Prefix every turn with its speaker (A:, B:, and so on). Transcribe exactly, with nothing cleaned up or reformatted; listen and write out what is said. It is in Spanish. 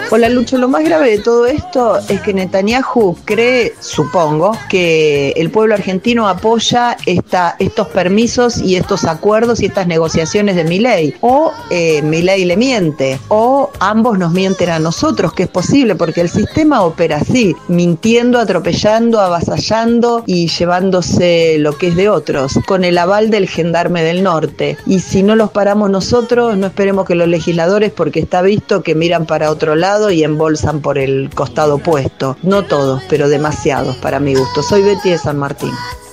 A: Hola Lucho, lo más grave de todo esto es que Netanyahu cree, supongo, que el pueblo argentino apoya esta, estos permisos y estos acuerdos y estas negociaciones de Milei. O eh, Milei le miente, o ambos nos mienten a nosotros, que es posible, porque el sistema opera así, mintiendo, atropellando, avasallando y llevándose lo que es de otros, con el aval del gendarme del norte. Y si no los paramos nosotros, no esperemos que los legisladores, porque está visto que miran para otro lado y embolsan por el costado opuesto. No todos, pero demasiados para mi gusto. Soy Betty de San Martín.